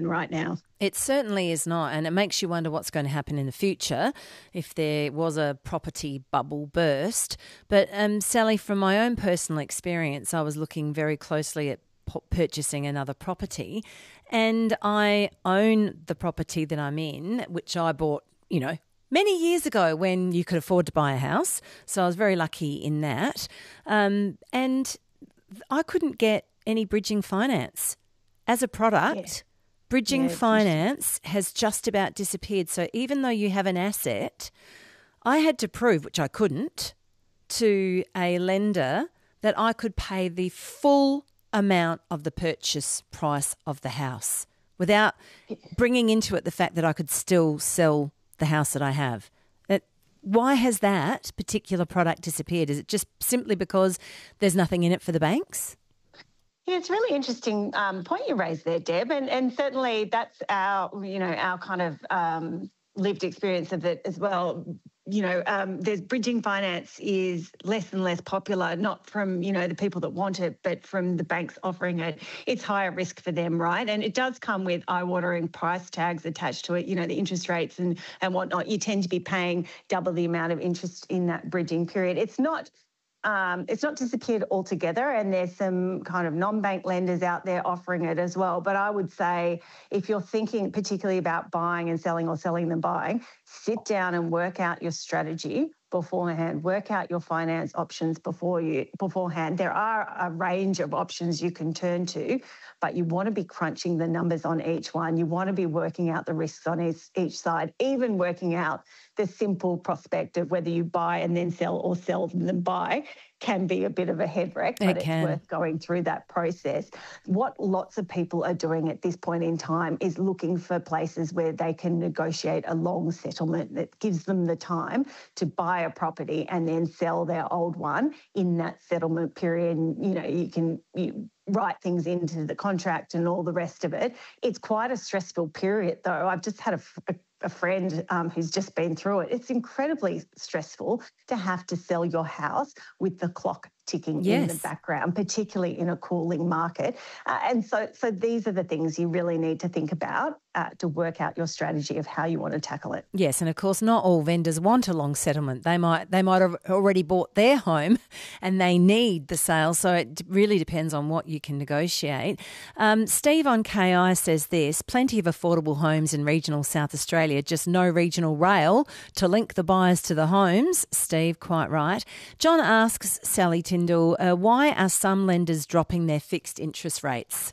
in right now. It certainly is not, and it makes you wonder what's going to happen in the future if there was a property bubble burst. But Sally, from my own personal experience, I was looking very closely at purchasing another property, and I own the property that I'm in, which I bought, many years ago when you could afford to buy a house. So I was very lucky in that. And I couldn't get any bridging finance. As a product, bridging finance has just about disappeared. So even though you have an asset, I had to prove, which I couldn't, to a lender that I could pay the full amount of the purchase price of the house without bringing into it the fact that I could still sell the house that I have. Why has that particular product disappeared? Is it just simply because there's nothing in it for the banks? Yeah, it's a really interesting point you raised there, Deb, and certainly that's our kind of lived experience of it as well. There's bridging finance is less and less popular, not from, the people that want it, but from the banks offering it. It's higher risk for them, right? And it does come with eye-watering price tags attached to it, the interest rates and whatnot. You tend to be paying double the amount of interest in that bridging period. It's not disappeared altogether, and there's some kind of non-bank lenders out there offering it as well. But I would say if you're thinking particularly about buying and selling or selling and buying, sit down and work out your strategy beforehand, work out your finance options beforehand. There are a range of options you can turn to, but you want to be crunching the numbers on each one. You want to be working out the risks on each side, even working out the simple prospect of whether you buy and then sell or sell and then buy can be a bit of a head wreck, but it's worth going through that process. What lots of people are doing at this point in time is looking for places where they can negotiate a long settlement that gives them the time to buy a property and then sell their old one in that settlement period. You write things into the contract and all the rest of it. It's quite a stressful period, though. I've just had a friend who's just been through it. It's incredibly stressful to have to sell your house with the clock ticking in the background, particularly in a cooling market. And so these are the things you really need to think about to work out your strategy of how you want to tackle it. Yes, and of course not all vendors want a long settlement. They might have already bought their home and they need the sale, so it really depends on what you can negotiate. Steve on KI says this: plenty of affordable homes in regional South Australia, just no regional rail to link the buyers to the homes. Steve, quite right. John asks Sally Tindall, why are some lenders dropping their fixed interest rates?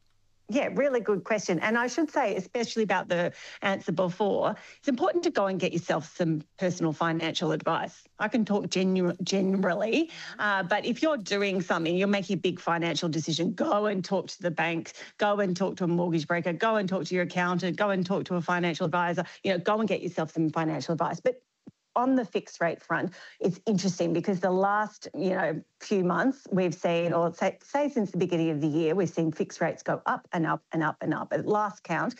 Yeah, really good question. And I should say, especially about the answer before, it's important to go and get yourself some personal financial advice. I can talk generally, but if you're doing something, you're making a big financial decision, go and talk to the bank, go and talk to a mortgage broker, go and talk to your accountant, go and talk to a financial advisor, go and get yourself some financial advice. But on the fixed rate front, it's interesting because the last, few months we've seen, or say since the beginning of the year, we've seen fixed rates go up and up and up and up. At last count,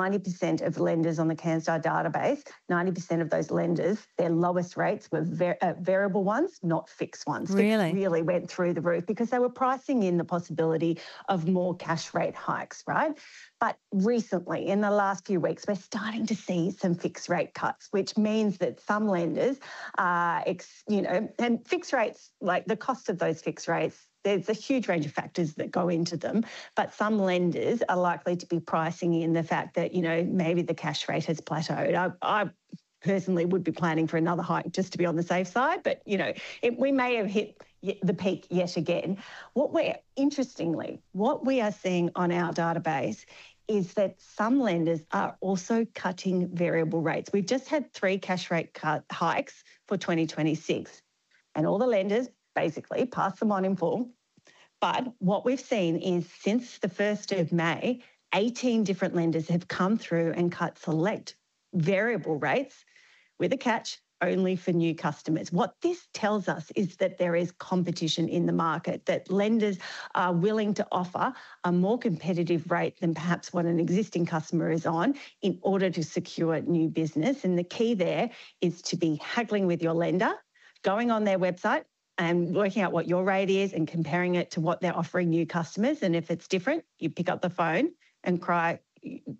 90% of lenders on the Canstar database, 90% of those lenders, their lowest rates were variable ones, not fixed ones. Really? Fixed really went through the roof because they were pricing in the possibility of more cash rate hikes, right? But recently, in the last few weeks, we're starting to see some fixed rate cuts, which means that some lenders are, and fixed rates, like the cost of those fixed rates, there's a huge range of factors that go into them, but some lenders are likely to be pricing in the fact that, maybe the cash rate has plateaued. I personally would be planning for another hike just to be on the safe side, but, we may have hit the peak yet again. What we are seeing on our database is that some lenders are also cutting variable rates. We've just had 3 cash rate hikes for 2026, and all the lenders basically pass them on in full. But what we've seen is since the 1st of May, 18 different lenders have come through and cut select variable rates with a catch only for new customers. What this tells us is that there is competition in the market, that lenders are willing to offer a more competitive rate than perhaps what an existing customer is on in order to secure new business. And the key there is to be haggling with your lender, going on their website and working out what your rate is and comparing it to what they're offering new customers. And if it's different, you pick up the phone and cry,